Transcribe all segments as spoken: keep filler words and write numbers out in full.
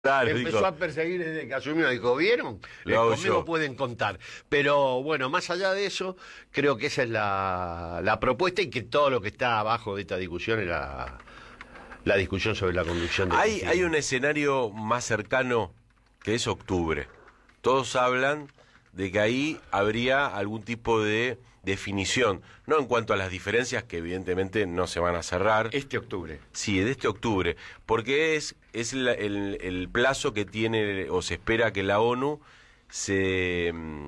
Claro, empezó dijo, a perseguir desde que asumió. Dijo, ¿vieron? Lo Eh, hago conmigo yo. pueden contar. Pero bueno, más allá de eso, creo que esa es la, la propuesta y que todo lo que está abajo de esta discusión es la, la discusión sobre la conducción de Hay, Cristina. hay un escenario más cercano que es octubre. Todos hablan de que ahí habría algún tipo de definición, no en cuanto a las diferencias que evidentemente no se van a cerrar. Este octubre. Sí, de este octubre, porque es, es la- el, el plazo que tiene o se espera que la ONU se, mm,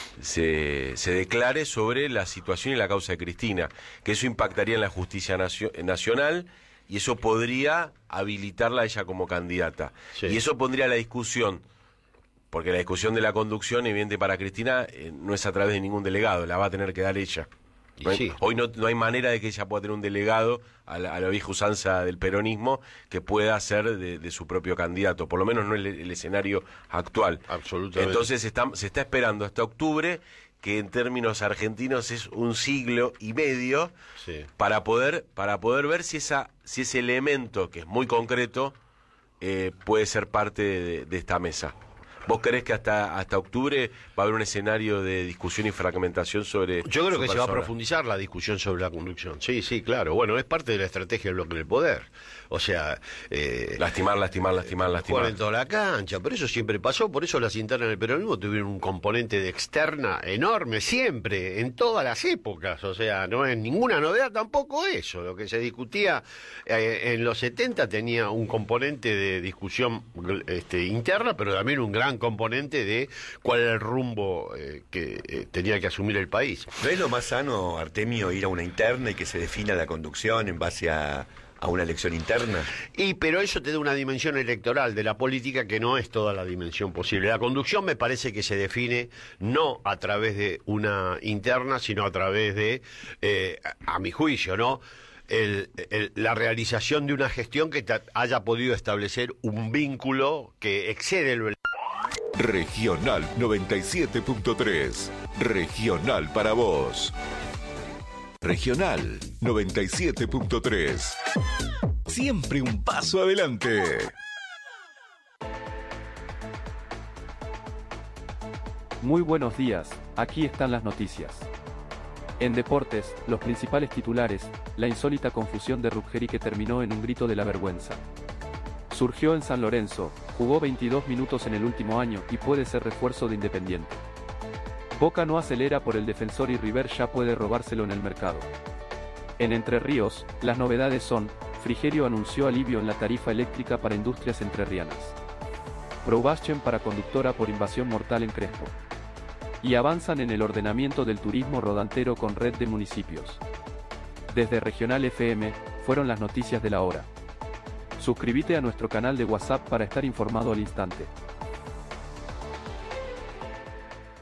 se, se declare sobre la situación y la causa de Cristina, que eso impactaría en la justicia nacio- nacional y eso podría habilitarla a ella como candidata. Sí. Y eso pondría la discusión, porque la discusión de la conducción, evidente para Cristina, eh, no es a través de ningún delegado, la va a tener que dar ella. Y No hay- sí. Hoy no, no hay manera de que ella pueda tener un delegado a la, a la vieja usanza del peronismo que pueda ser de, de su propio candidato, por lo menos no el, el escenario actual. Absolutamente. Entonces está- se está esperando hasta octubre, que en términos argentinos es un siglo y medio, Sí. para poder para poder ver si esa si ese elemento que es muy concreto eh, puede ser parte de, de esta mesa. ¿Vos creés que hasta hasta octubre va a haber un escenario de discusión y fragmentación sobre Yo creo su que se va a persona? profundizar la discusión sobre la conducción. Sí, sí, claro. Bueno, es parte de la estrategia del bloque del poder. O sea, eh, Lastimar, lastimar, lastimar, lastimar. jugar en toda la cancha, pero eso siempre pasó, por eso las internas del peronismo tuvieron un componente de externa enorme, siempre, en todas las épocas, o sea, no es ninguna novedad tampoco eso, lo que se discutía eh, en los setenta tenía un componente de discusión este, interna, pero también un gran componente de cuál era el rumbo eh, que eh, tenía que asumir el país. ¿No es lo más sano, Artemio, ir a una interna y que se defina la conducción en base a, a una elección interna? Y pero eso te da una dimensión electoral de la política que no es toda la dimensión posible. La conducción me parece que se define no a través de una interna, sino a través de, eh, a, a mi juicio, ¿no? El, el- la realización de una gestión que te haya podido establecer un vínculo que excede el Regional noventa y siete punto tres. Regional para vos. Regional noventa y siete punto tres. Siempre un paso adelante. Muy buenos días, aquí están las noticias. En deportes, los principales titulares, la insólita confusión de Ruggeri que terminó en un grito de la vergüenza. Surgió en San Lorenzo, jugó veintidós minutos en el último año y puede ser refuerzo de Independiente. Boca no acelera por el defensor y River ya puede robárselo en el mercado. En Entre Ríos, las novedades son, Frigerio anunció alivio en la tarifa eléctrica para industrias entrerrianas. Probaschen para conductora por invasión mortal en Crespo. Y avanzan en el ordenamiento del turismo rodantero con red de municipios. Desde Regional F M, fueron las noticias de la hora. Suscríbete a nuestro canal de WhatsApp para estar informado al instante.